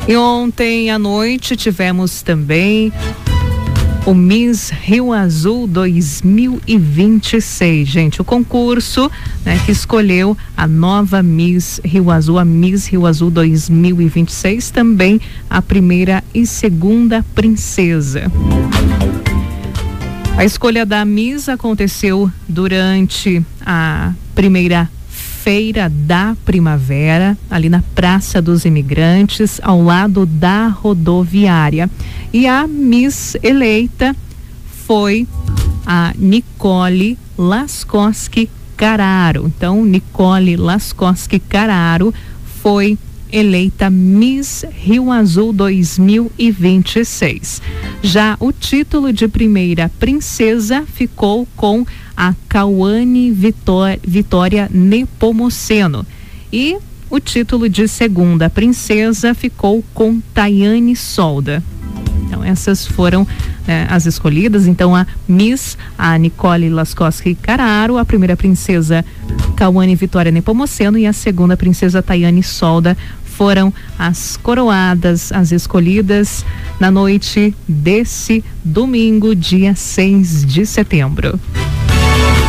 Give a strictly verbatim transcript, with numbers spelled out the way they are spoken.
E ontem à noite tivemos também o Miss Rio Azul dois mil e vinte e seis, gente, o concurso, né, que escolheu a nova Miss Rio Azul, a Miss Rio Azul dois mil e vinte e seis, também a primeira e segunda princesa. A escolha da Miss aconteceu durante a primeira Feira da Primavera, ali na Praça dos Imigrantes, ao lado da rodoviária. E a Miss eleita foi a Nicole Laskowski Carraro. Então, Nicole Laskowski Carraro foi eleita Miss Rio Azul dois mil e vinte e seis. Já o título de primeira princesa ficou com a Cauane Vitória, Vitória Nepomuceno, e o título de segunda princesa ficou com Tayane Solda. Então essas foram né, as escolhidas. Então a Miss, a Nicole Laskowski Carraro, a primeira princesa Cauane Vitória Nepomuceno e a segunda princesa Tayane Solda foram as coroadas, as escolhidas na noite desse domingo, dia seis de setembro.